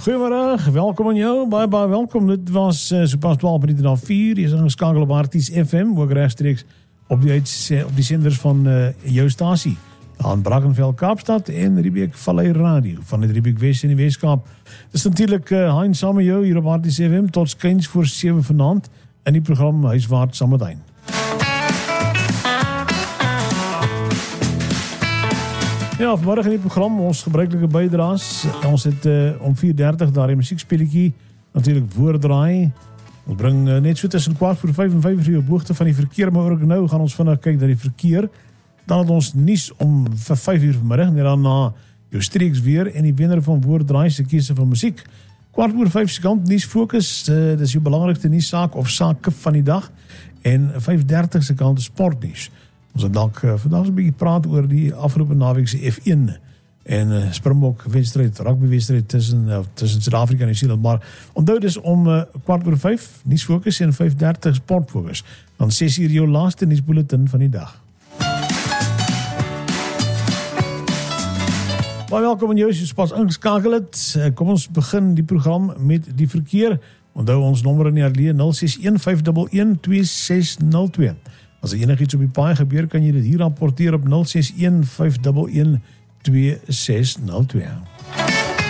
Goeiemiddag, welkom aan jou, baie welkom. Dit was sopas 12 minuten na 4, jy is ingeskakeld op Arties FM, ook rechtstreeks op die senders van jou stasie. Aan Brackenfell Kaapstad en Riebeek Vallei Radio, van het Riebeek West in die Weskaap. Dit is natuurlijk Hein saam met jou hier op Arties FM, tot skuins voor 7 vanavond, in die program Huiswaard saam met Hein. Ja, vanmorgen in die program, ons gebruikelike bydraes. Ons het om 4:30 daar die muziekspeletjie, natuurlijk Woorddraai. Ons bring net so tussen 4:15 en 5 uur op hoogte van die verkeer, maar ook nou gaan ons vandag kyk naar die verkeer. Dan het ons nuus om 5 uur vanmiddag, en daarna jou streeks weer, en die wenner van Woorddraai se keuse van muziek. 4:15 se kant, nuus fokus, dit is jou belangrikste nuussaak of sake van die dag, en 5:30 se kant sportnuus. Ons het dalk vandag 'n bietjie praat oor die afgelope naweek se F1 en Springbok wedstryd, rugby wedstryd tussen Suid-Afrika en Nieu-Seeland, maar onthou dis om 4:15 nuusfokus en 5:30 sportfokus. Dan 6 uur jou laaste nuusbulletin van die dag. Baie welkom aan jou as jy pas ingeskakel het. Kom ons begin die program met die verkeer. Onthou ons nommer in die ateljee 061-511-2602. As er enigiets op die paai gebeur, kan jy dit hier rapporteer op 061-511-2602.